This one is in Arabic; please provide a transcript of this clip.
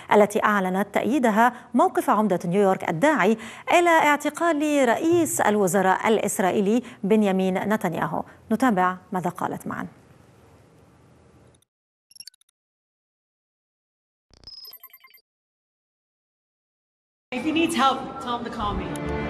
التي أعلنت تأييدها موقف عمدة نيويورك الداعي إلى اعتقال رئيس الوزراء الإسرائيلي بنيامين نتنياهو. نتابع ماذا قالت معا. If he needs help, tell him to call me.